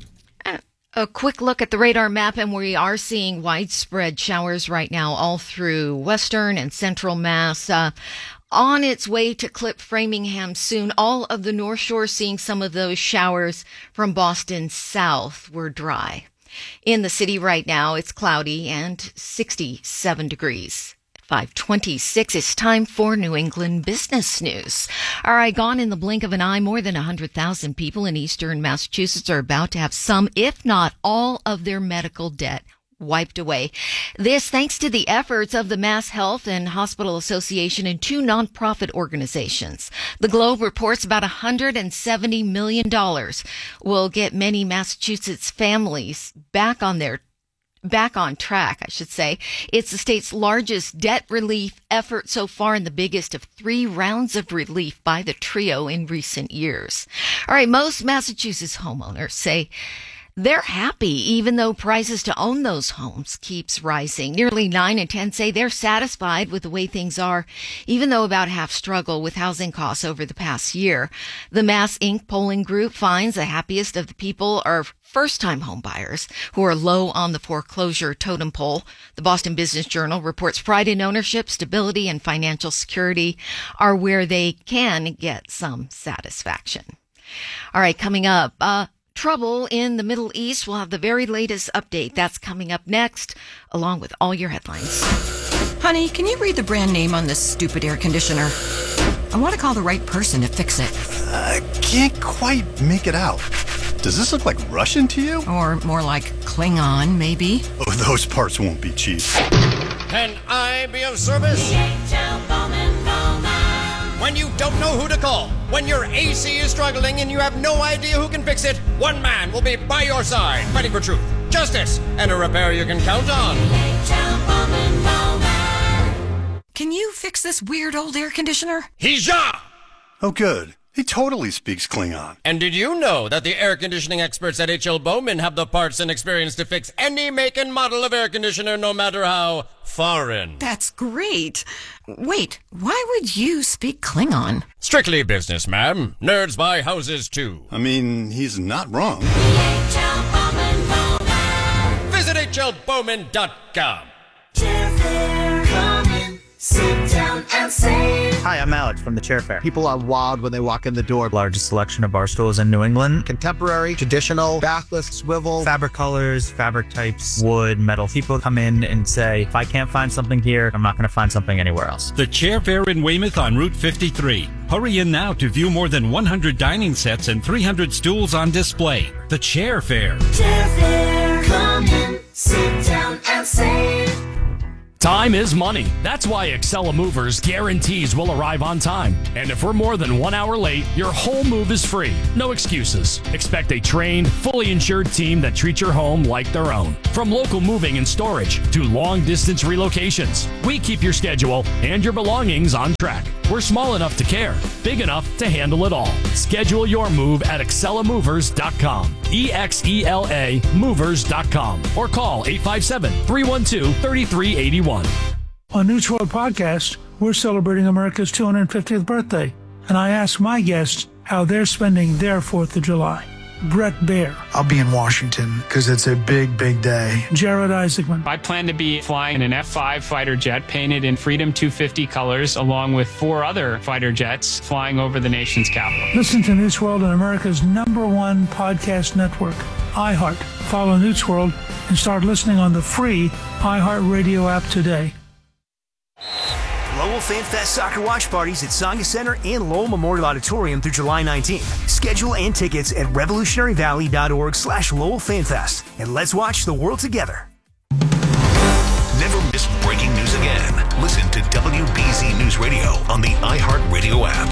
A quick look at the radar map, and we are seeing widespread showers right now all through western and central Mass. Uh, on its way to clip Framingham soon. All of the North Shore seeing some of those showers from Boston south were dry. In the city right now, it's cloudy and sixty-seven degrees. five twenty-six, it's time for New England business news. All right, gone in the blink of an eye, more than one hundred thousand people in eastern Massachusetts are about to have some, if not all, of their medical debt wiped away. This thanks to the efforts of the Mass Health and Hospital Association and two nonprofit organizations. The Globe reports about one hundred seventy million dollars will get many Massachusetts families back on their back on track, I should say. It's the state's largest debt relief effort so far and the biggest of three rounds of relief by the trio in recent years. All right, most Massachusetts homeowners say they're happy, even though prices to own those homes keeps rising. Nearly nine in ten say they're satisfied with the way things are, even though about half struggle with housing costs over the past year. The Mass Incorporated polling group finds the happiest of the people are first-time home buyers who are low on the foreclosure totem pole. The Boston Business Journal reports pride in ownership, stability, and financial security are where they can get some satisfaction. All right, coming up, uh, trouble in the Middle East. We'll have the very latest update. That's coming up next, along with all your headlines. Honey, can you read the brand name on this stupid air conditioner? I want to call the right person to fix it. I can't quite make it out. Does this look like Russian to you? Or more like Klingon, maybe? Oh, those parts won't be cheap. Can I be of service? When you don't know who to call, when your A C is struggling and you have no idea who can fix it, one man will be by your side, fighting for truth, justice, and a repair you can count on. Can you fix this weird old air conditioner? He's ja! Oh, good. He totally speaks Klingon. And did you know that the air conditioning experts at H L Bowman have the parts and experience to fix any make and model of air conditioner, no matter how foreign? That's great. Wait, why would you speak Klingon? Strictly business, ma'am. Nerds buy houses, too. I mean, he's not wrong. Visit H L Bowman dot com. Sit down and save. Hi, I'm Alex from the Chair Fair. People are wild when they walk in the door. Largest selection of bar stools in New England. Contemporary, traditional, backless, swivel, fabric colors, fabric types, wood, metal. People come in and say, if I can't find something here, I'm not going to find something anywhere else. The Chair Fair in Weymouth on Route fifty-three. Hurry in now to view more than one hundred dining sets and three hundred stools on display. The Chair Fair. Chair Fair. Come in, sit down and save. Time is money. That's why Excella Movers guarantees we'll arrive on time. And if we're more than one hour late, your whole move is free. No excuses. Expect a trained, fully insured team that treats your home like their own. From local moving and storage to long-distance relocations, we keep your schedule and your belongings on track. We're small enough to care, big enough to handle it all. Schedule your move at excella movers dot com. E X E L A movers dot com. Or call eight five seven, three one two, three three eight one. On News World Podcast, we're celebrating America's two hundred fiftieth birthday, and I ask my guests how they're spending their fourth of July. Brett Baer. I'll be in Washington because it's a big, big day. Jared Isaacman. I plan to be flying an F five fighter jet painted in Freedom two fifty colors, along with four other fighter jets flying over the nation's capital. Listen to News World on America's number one podcast network, iHeart. Follow News World and start listening on the free iHeart Radio app today. Lowell FanFest soccer watch parties at Saga Center and Lowell Memorial Auditorium through July nineteenth. Schedule and tickets at revolutionary valley dot org slash Lowell FanFest. And let's watch the world together. Never miss breaking news again. Listen to W B Z News Radio on the iHeartRadio app.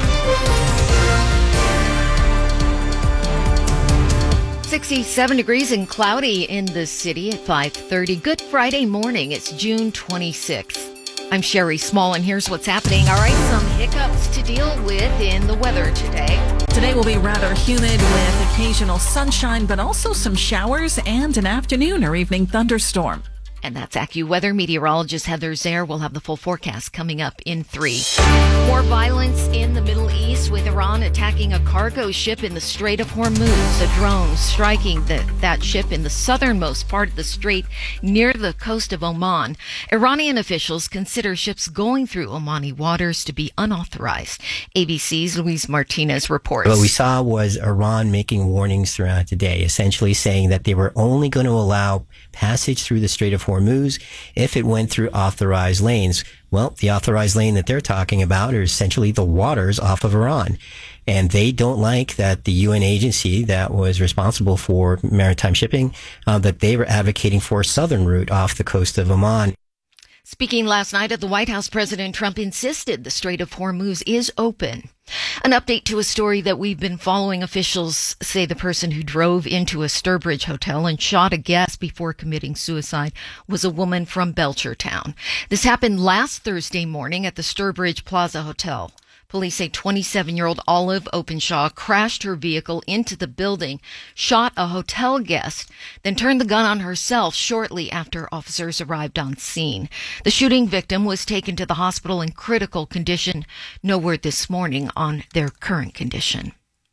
sixty-seven degrees and cloudy in the city at five thirty. Good Friday morning. It's June twenty-sixth. I'm Sherry Small, and here's what's happening. All right, some hiccups to deal with in the weather today. Today will be rather humid with occasional sunshine, but also some showers and an afternoon or evening thunderstorm. And that's AccuWeather meteorologist Heather Zaire. We'll have the full forecast coming up in three. More violence in the Middle East with Iran attacking a cargo ship in the Strait of Hormuz. A drone striking the, that ship in the southernmost part of the strait near the coast of Oman. Iranian officials consider ships going through Omani waters to be unauthorized. A B C's Luis Martinez reports. What we saw was Iran making warnings throughout the day, essentially saying that they were only going to allow passage through the Strait of Hormuz if it went through authorized lanes. Well, the authorized lane that they're talking about are essentially the waters off of Iran. And they don't like that the U N agency that was responsible for maritime shipping, uh, that they were advocating for a southern route off the coast of Oman. Speaking last night at the White House, President Trump insisted the Strait of Hormuz is open. An update to a story that we've been following. Officials say the person who drove into a Sturbridge hotel and shot a guest before committing suicide was a woman from Belchertown. This happened last Thursday morning at the Sturbridge Plaza Hotel. Police say twenty-seven-year-old Olive Openshaw crashed her vehicle into the building, shot a hotel guest, then turned the gun on herself shortly after officers arrived on scene. The shooting victim was taken to the hospital in critical condition. No word this morning on their current condition.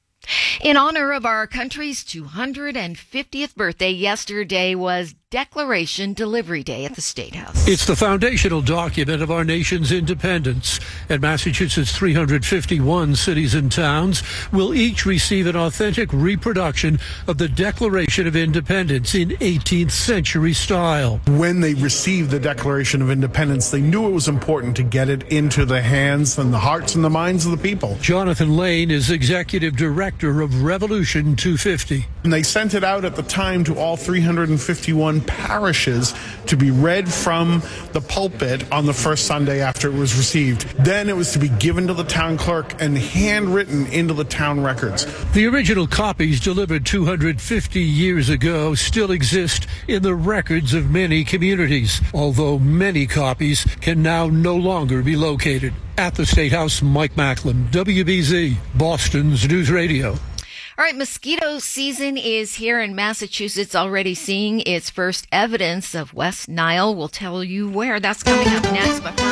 In honor of our country's two hundred fiftieth birthday, yesterday was Declaration Delivery Day at the State House. It's the foundational document of our nation's independence, and Massachusetts' three hundred fifty-one cities and towns will each receive an authentic reproduction of the Declaration of Independence in eighteenth century style. When they received the Declaration of Independence, they knew it was important to get it into the hands and the hearts and the minds of the people. Jonathan Lane is executive director of Revolution two fifty. And they sent it out at the time to all three hundred fifty-one Anglican parishes to be read from the pulpit on the first Sunday after it was received. Then it was to be given to the town clerk and handwritten into the town records. The original copies delivered two hundred fifty years ago still exist in the records of many communities, although many copies can now no longer be located. At the State House, Mike Macklin, W B Z, Boston's News Radio. All right, mosquito season is here in Massachusetts, already seeing its first evidence of West Nile. We'll tell you where. That's coming up next. But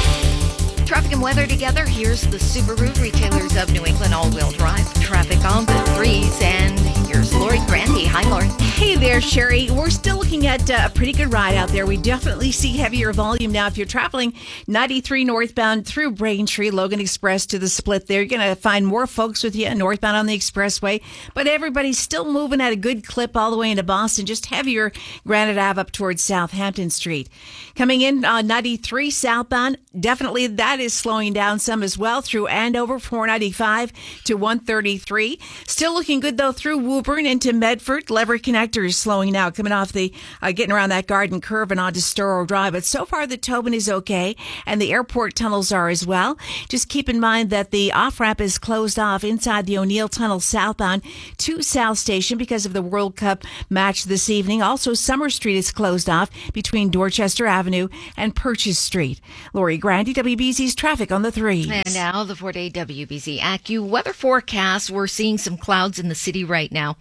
first, traffic and weather together. Here's the Subaru Retailers of New England all-wheel drive traffic on the threes. And here's Lori Grandy. Hi, Lori. Hey there, Sherry. We're still looking at uh, a pretty good ride out there. We definitely see heavier volume now. If you're traveling ninety-three northbound through Braintree, Logan Express to the split there, you're going to find more folks with you northbound on the expressway. But everybody's still moving at a good clip all the way into Boston, just heavier Granite Ave up towards Southampton Street. Coming in on ninety-three southbound, definitely that is slowing down some as well through Andover, four ninety-five to one thirty-three. Still looking good, though, through Woburn into Medford. Lever Connector is slowing now, coming off the, uh, getting around that Garden Curve and onto Storrow Drive. But so far, the Tobin is okay, and the airport tunnels are as well. Just keep in mind that the off-ramp is closed off inside the O'Neill Tunnel southbound to South Station because of the World Cup match this evening. Also, Summer Street is closed off between Dorchester Avenue and Purchase Street. Lori Grandy, W B Z's traffic on the three. And now the four-day W B Z AccuWeather forecast. We're seeing some clouds in the city right now.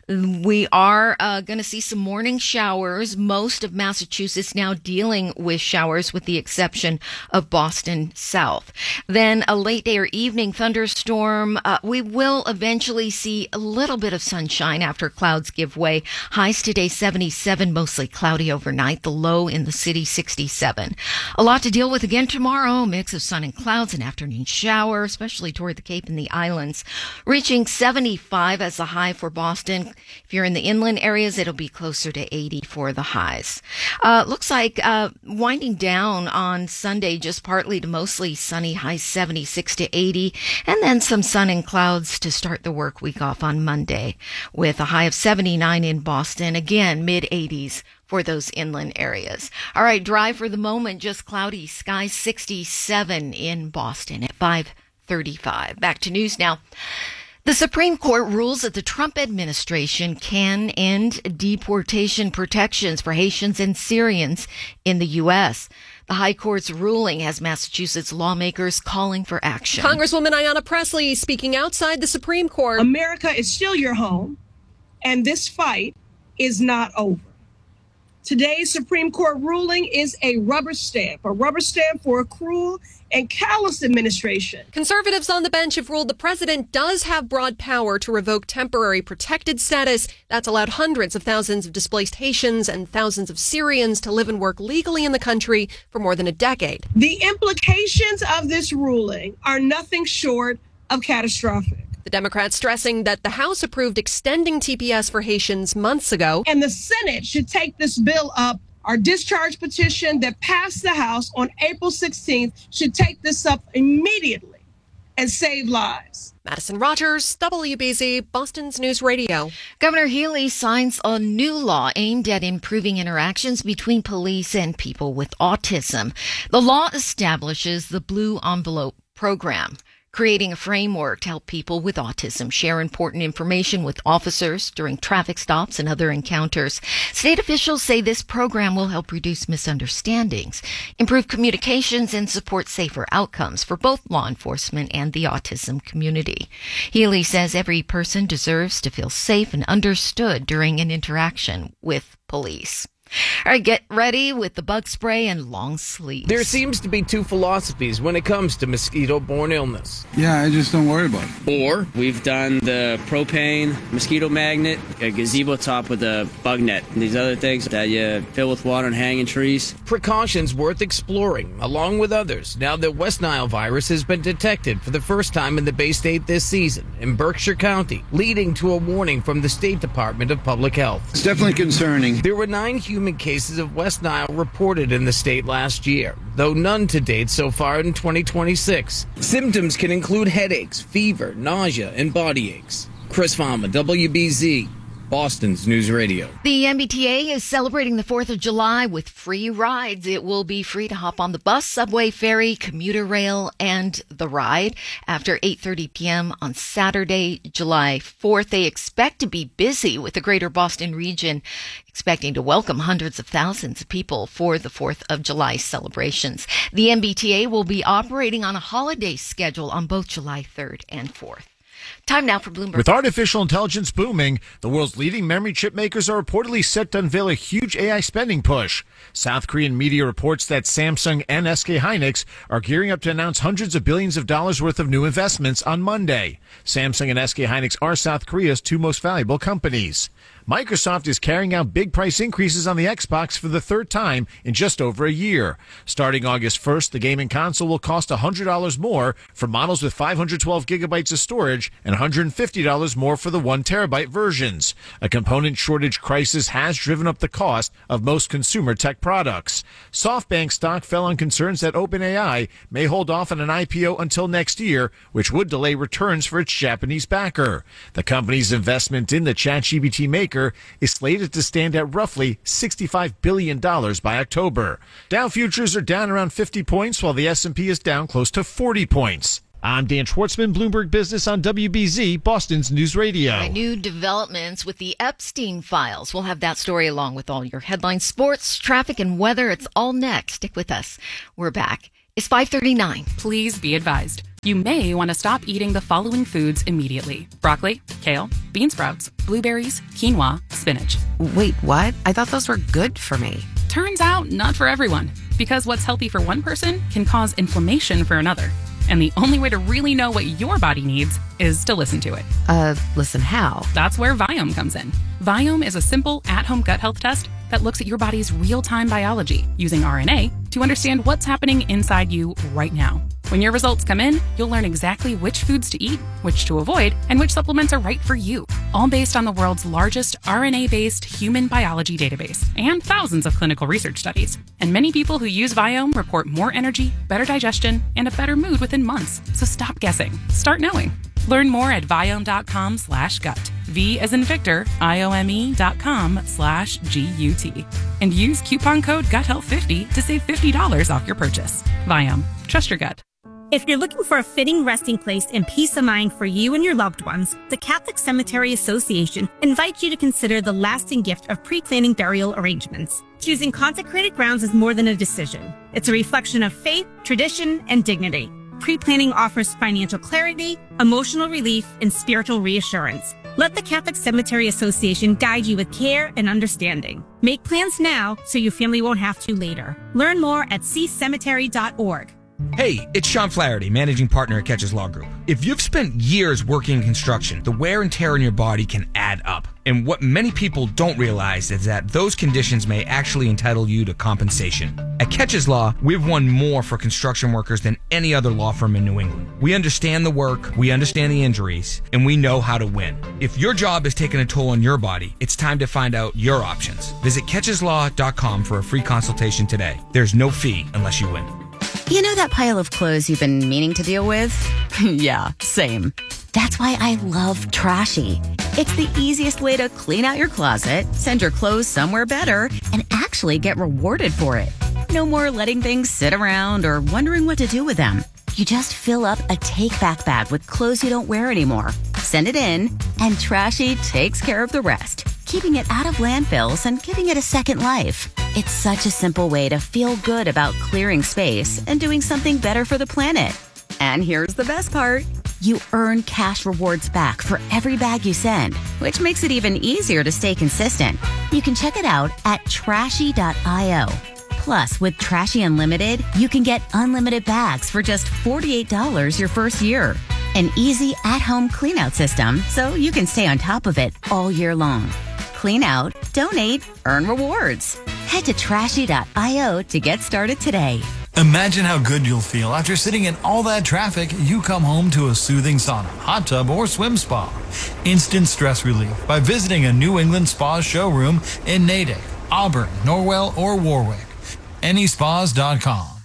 We are uh, going to see some morning showers. Most of Massachusetts now dealing with showers with the exception of Boston South. Then a late day or evening thunderstorm. Uh, we will eventually see a little bit of sunshine after clouds give way. Highs today seventy-seven, mostly cloudy overnight. The low in the city sixty-seven. A lot to deal with again tomorrow. Mix of sun and clouds, an afternoon shower, especially toward the Cape and the islands. Reaching seventy-five as the high for Boston. If you're in the inland areas, it'll be closer to eighty for the highs. Uh, looks like uh, winding down on Sunday, just partly to mostly sunny, highs seventy-six to eighty, and then some sun and clouds to start the work week off on Monday with a high of seventy-nine in Boston. Again, mid eighties for those inland areas. All right, dry for the moment, just cloudy skies, sixty-seven in Boston at five thirty-five. Back to news now. The Supreme Court rules that the Trump administration can end deportation protections for Haitians and Syrians in the U S. The High Court's ruling has Massachusetts lawmakers calling for action. Congresswoman Ayanna Pressley speaking outside the Supreme Court. America is still your home, and this fight is not over. Today's Supreme Court ruling is a rubber stamp, a rubber stamp for a cruel and callous administration. Conservatives on the bench have ruled the president does have broad power to revoke temporary protected status. That's allowed hundreds of thousands of displaced Haitians and thousands of Syrians to live and work legally in the country for more than a decade. The implications of this ruling are nothing short of catastrophic. The Democrats stressing that the House approved extending T P S for Haitians months ago. And the Senate should take this bill up. Our discharge petition that passed the House on April sixteenth should take this up immediately and save lives. Madison Rogers, W B Z, Boston's News Radio. Governor Healy signs a new law aimed at improving interactions between police and people with autism. The law establishes the Blue Envelope program, creating a framework to help people with autism share important information with officers during traffic stops and other encounters. State officials say this program will help reduce misunderstandings, improve communications, and support safer outcomes for both law enforcement and the autism community. Healy says every person deserves to feel safe and understood during an interaction with police. All right, get ready with the bug spray and long sleeves. There seems to be two philosophies when it comes to mosquito-borne illness. Yeah, I just don't worry about it. Or we've done the propane, mosquito magnet, a gazebo top with a bug net, and these other things that you fill with water and hang in trees. Precautions worth exploring, along with others, now that West Nile virus has been detected for the first time in the Bay State this season in Berkshire County, leading to a warning from the State Department of Public Health. It's definitely concerning. There were nine human Human cases of West Nile reported in the state last year, though none to date so far in twenty twenty-six. Symptoms can include headaches, fever, nausea, and body aches. Chris Farmer, W B Z, Boston's News Radio. The M B T A is celebrating the fourth of July with free rides. It will be free to hop on the bus, subway, ferry, commuter rail, and the ride after eight thirty p.m. on Saturday, July fourth. They expect to be busy with the greater Boston region, expecting to welcome hundreds of thousands of people for the fourth of July celebrations. The M B T A will be operating on a holiday schedule on both July third and fourth. Time now for Bloomberg. With artificial intelligence booming, the world's leading memory chip makers are reportedly set to unveil a huge A I spending push. South Korean media reports that Samsung and S K Hynix are gearing up to announce hundreds of billions of dollars worth of new investments on Monday. Samsung and S K Hynix are South Korea's two most valuable companies. Microsoft is carrying out big price increases on the Xbox for the third time in just over a year. Starting August first, the gaming console will cost one hundred dollars more for models with five hundred twelve gigabytes of storage and one hundred fifty dollars more for the one terabyte versions. A component shortage crisis has driven up the cost of most consumer tech products. SoftBank stock fell on concerns that OpenAI may hold off on an I P O until next year, which would delay returns for its Japanese backer. The company's investment in the ChatGPT maker is slated to stand at roughly sixty-five billion dollars by October. Dow futures are down around fifty points, while the S and P is down close to forty points. I'm Dan Schwartzman, Bloomberg Business on W B Z, Boston's News Radio. Right, new developments with the Epstein files. We'll have that story along with all your headlines, sports, traffic, and weather. It's all next. Stick with us. We're back. It's five thirty-nine. Please be advised. You may want to stop eating the following foods immediately. Broccoli, kale, bean sprouts, blueberries, quinoa, spinach. Wait, what? I thought those were good for me. Turns out, not for everyone. Because what's healthy for one person can cause inflammation for another. And the only way to really know what your body needs is to listen to it. Uh, listen how? That's where Viome comes in. Viome is a simple at-home gut health test that looks at your body's real-time biology using R N A to understand what's happening inside you right now. When your results come in, you'll learn exactly which foods to eat, which to avoid, and which supplements are right for you. All based on the world's largest R N A-based human biology database and thousands of clinical research studies. And many people who use Viome report more energy, better digestion, and a better mood within months. So stop guessing. Start knowing. Learn more at Viome.com slash gut. V as in Victor, I-O-M-E dot com slash G-U-T. And use coupon code gut health fifty to save fifty dollars off your purchase. Viome. Trust your gut. If you're looking for a fitting resting place and peace of mind for you and your loved ones, the Catholic Cemetery Association invites you to consider the lasting gift of pre-planning burial arrangements. Choosing consecrated grounds is more than a decision. It's a reflection of faith, tradition, and dignity. Pre-planning offers financial clarity, emotional relief, and spiritual reassurance. Let the Catholic Cemetery Association guide you with care and understanding. Make plans now so your family won't have to later. Learn more at c cemetery dot org. Hey, it's Sean Flaherty, managing partner at Catches Law Group. If you've spent years working in construction, the wear and tear on your body can add up. And what many people don't realize is that those conditions may actually entitle you to compensation. At Catches Law, we've won more for construction workers than any other law firm in New England. We understand the work, we understand the injuries, and we know how to win. If your job is taking a toll on your body, it's time to find out your options. Visit catches law dot com for a free consultation today. There's no fee unless you win. You know that pile of clothes you've been meaning to deal with? Yeah, same. That's why I love Trashy. It's the easiest way to clean out your closet, send your clothes somewhere better, and actually get rewarded for it. No more letting things sit around or wondering what to do with them. You just fill up a take-back bag with clothes you don't wear anymore. Send it in, and Trashy takes care of the rest, keeping it out of landfills and giving it a second life. It's such a simple way to feel good about clearing space and doing something better for the planet. And here's the best part. You earn cash rewards back for every bag you send, which makes it even easier to stay consistent. You can check it out at trashy dot io. Plus, with Trashy Unlimited, you can get unlimited bags for just forty-eight dollars your first year. An easy at-home clean-out system so you can stay on top of it all year long. Clean out, donate, earn rewards. Head to trashy dot io to get started today. Imagine how good you'll feel after sitting in all that traffic. You come home to a soothing sauna, hot tub, or swim spa. Instant stress relief by visiting a New England Spa showroom in Natick, Auburn, Norwell, or Warwick. any spas dot com.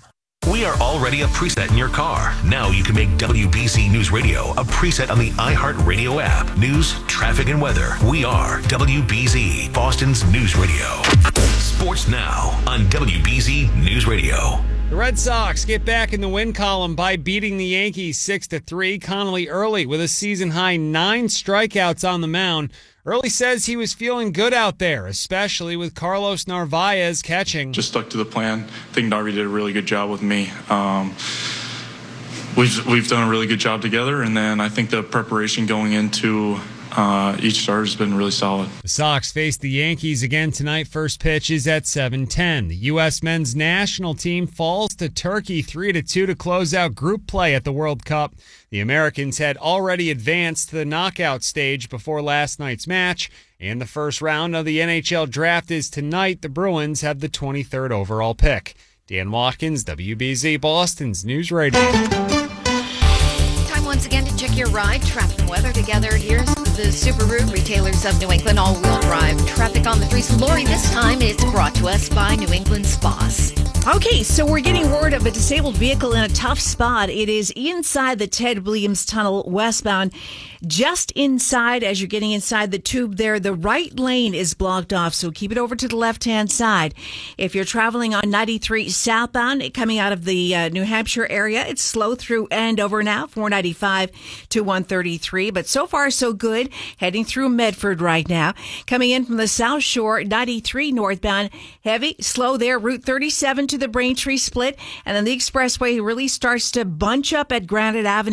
We are already a preset in your car. Now you can make W B Z News Radio a preset on the iHeartRadio app. News, traffic, and weather. We are W B Z, Boston's News Radio. Sports now on W B Z News Radio. The Red Sox get back in the win column by beating the Yankees six to three. Connolly Early with a season-high nine strikeouts on the mound. Early says he was feeling good out there, especially with Carlos Narvaez catching. Just stuck to the plan. I think Narvi did a really good job with me. Um, we've we've done a really good job together, and then I think the preparation going into uh, each start has been really solid. The Sox face the Yankees again tonight. First pitch is at seven ten. The U S men's national team falls to Turkey three to two to close out group play at the World Cup. The Americans had already advanced to the knockout stage before last night's match, and the first round of the N H L draft is tonight. The Bruins have the twenty-third overall pick. Dan Watkins, W B Z Boston's News Radio. Time once again to check your ride, traffic and weather together. Here's the Subaru Retailers of New England all-wheel drive traffic on the threes. Lori, this time it's brought to us by New England Spas. Okay, so we're getting word of a disabled vehicle in a tough spot. It is inside the Ted Williams Tunnel westbound. Just inside, as you're getting inside the tube there, the right lane is blocked off, so keep it over to the left-hand side. If you're traveling on ninety-three southbound, coming out of the uh, New Hampshire area, it's slow through Andover now, four ninety-five to one thirty-three, but so far so good. Heading through Medford right now. Coming in from the South Shore, ninety-three northbound, heavy, slow there, Route thirty-seven to the Braintree split, and then the expressway really starts to bunch up at Granite Avenue.